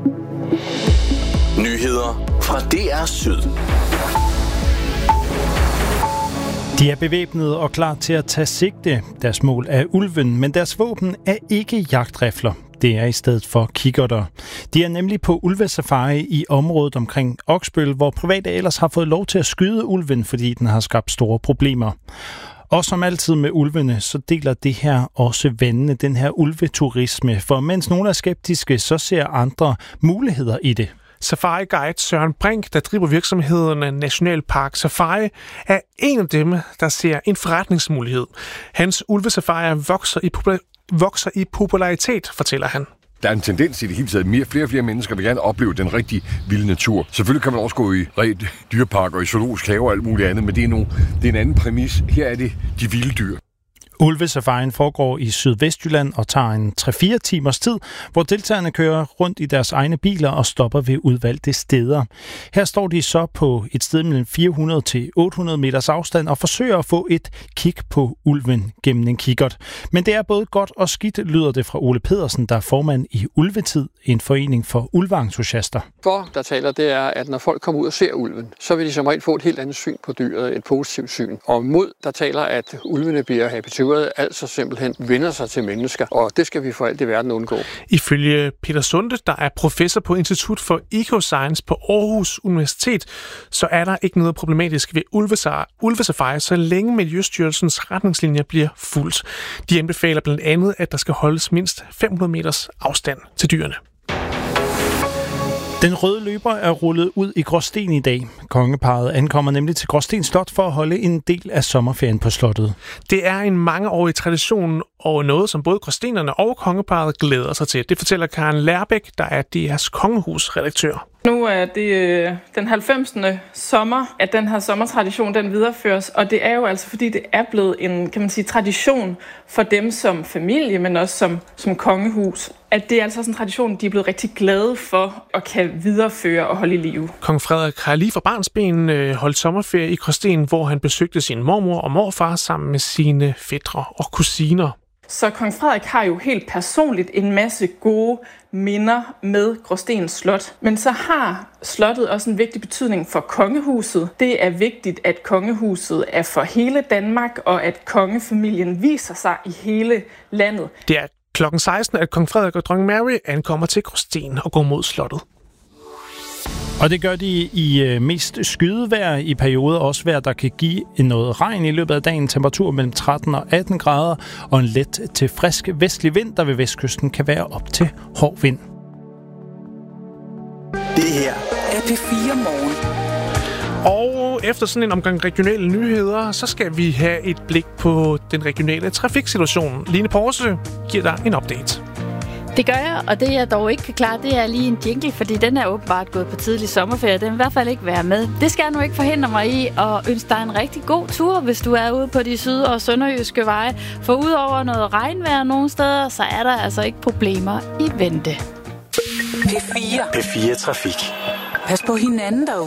Nyheder fra DR Syd. De er bevæbnede og klar til at tage sigte. Deres mål er ulven, men deres våben er ikke jagtrifler. Det er i stedet for kikkerter. De er nemlig på ulvesafari i området omkring Oksbøl, hvor private ellers har fået lov til at skyde ulven, fordi den har skabt store problemer. Og som altid med ulvene, så deler det her også vandene, den her ulveturisme. For mens nogle er skeptiske, så ser andre muligheder i det. Safari-guide Søren Brink, der driver virksomhederne Nationalpark Safari, er en af dem, der ser en forretningsmulighed. Hans ulvesafarier vokser i popularitet, fortæller han. Der er en tendens i det hele taget. Flere og flere mennesker vil gerne opleve den rigtig vilde natur. Selvfølgelig kan man også gå i dyrepark og i zoologisk have og alt muligt andet, men det er en anden præmis. Her er det de vilde dyr. Ulvesafarien foregår i Sydvestjylland og tager en 3-4 timers tid, hvor deltagerne kører rundt i deres egne biler og stopper ved udvalgte steder. Her står de så på et sted mellem 400 til 800 meters afstand og forsøger at få et kig på ulven gennem en kikkert. Men det er både godt og skidt, lyder det fra Ole Pedersen, der er formand i Ulvetid, en forening for ulveentusiaster. For der taler, det er, at når folk kommer ud og ser ulven, så vil de som regel få et helt andet syn på dyret, et positivt syn. Og mod, der taler, at ulvene bliver habitueret, altså simpelthen vender sig til mennesker, og det skal vi for alt i verden undgå. Ifølge Peter Sunde, der er professor på Institut for Ecoscience på Aarhus Universitet, så er der ikke noget problematisk ved ulvesafari, så længe Miljøstyrelsens retningslinjer bliver fulgt. De anbefaler blandt andet, at der skal holdes mindst 500 meters afstand til dyrene. Den røde løber er rullet ud i Gråsten i dag. Kongeparret ankommer nemlig til Gråsten Slot for at holde en del af sommerferien på slottet. Det er en mangeårig tradition og noget, som både gråstenerne og kongeparret glæder sig til. Det fortæller Karen Lærbæk, der er deres kongehusredaktør. Nu er det den 90. sommer, at den her sommertradition den videreføres, og det er jo altså fordi det er blevet en, kan man sige, tradition for dem som familie, men også som kongehus. At det er altså også en tradition, de er blevet rigtig glade for og kan videreføre og holde i live. Kong Frederik har lige fra barnsben holdt sommerferie i Gråsten, hvor han besøgte sin mormor og morfar sammen med sine fætre og kusiner. Så kong Frederik har jo helt personligt en masse gode minder med Gråsten Slot. Men så har slottet også en vigtig betydning for kongehuset. Det er vigtigt, at kongehuset er for hele Danmark, og at kongefamilien viser sig i hele landet. Det er klokken 16, at kong Frederik og dronning Mary ankommer til Gråsten og går mod slottet. Og det gør de i mest skydevejr, i perioder også vejr, der kan give noget regn i løbet af dagen. Temperatur mellem 13 og 18 grader og en let til frisk vestlig vind, der ved vestkysten kan være op til hård vind. Det her er P4 Morgen. Og efter sådan en omgang regionale nyheder, så skal vi have et blik på den regionale trafiksituation. Line Porse giver dig en update. Det gør jeg, og det jeg dog ikke kan klare, det er lige en jingle, fordi den er åbenbart gået på tidlig sommerferie. Den vil i hvert fald ikke være med. Det skal nu ikke forhindre mig i at ønske dig en rigtig god tur, hvis du er ude på de syd- og sønderjyske veje. For udover noget regnvejr nogle steder, så er der altså ikke problemer i vente. P4 Trafik. Pas på hinanden derude.